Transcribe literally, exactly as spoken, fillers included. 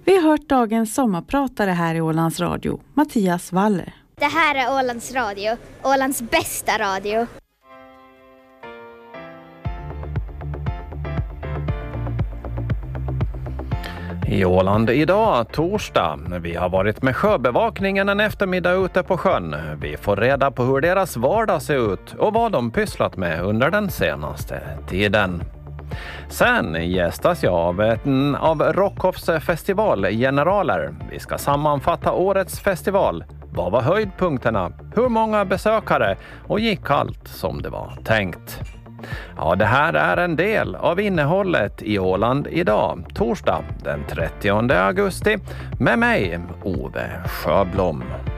Vi har hört dagens sommarpratare här i Ålands Radio, Mattias Waller. Det här är Ålands Radio, Ålands bästa radio. I Åland idag, torsdag. Vi har varit med sjöbevakningen en eftermiddag ute på sjön. Vi får reda på hur deras vardag ser ut och vad de pysslat med under den senaste tiden. Sen gästas jag av en av Rockhoffs festivalgeneraler. Vi ska sammanfatta årets festival. Vad var höjdpunkterna? Hur många besökare? Och gick allt som det var tänkt? Ja, det här är en del av innehållet i Åland idag, torsdag den trettionde augusti, med mig, Ove Sjöblom.